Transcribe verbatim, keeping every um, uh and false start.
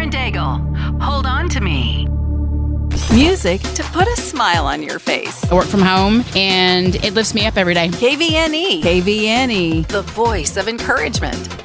and Daigle, Hold On to Me. Music to put a smile on your face. I work from home, and it lifts me up every day. K V N E. K V N E, the voice of encouragement.